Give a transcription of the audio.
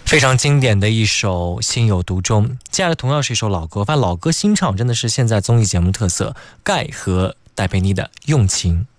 非常经典的一首《心有独钟》。接下来同样是一首老歌，发现老歌新唱真的是现在综艺节目特色，盖和戴佩妮的用情。